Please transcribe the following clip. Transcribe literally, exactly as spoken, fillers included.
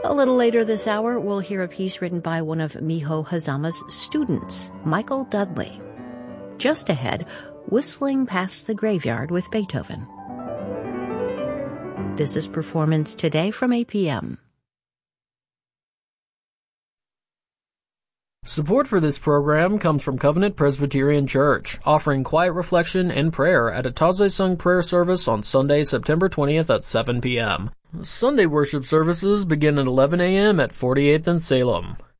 A little later this hour, we'll hear a piece written by one of Miho Hazama's students, Michael Dudley. Just ahead, Whistling Past the Graveyard with Beethoven. This is Performance Today from A P M. Support for this program comes from Covenant Presbyterian Church, offering quiet reflection and prayer at a Taizé Sung prayer service on Sunday, September twentieth at seven p.m. Sunday worship services begin at eleven a.m. at forty-eighth and Salem.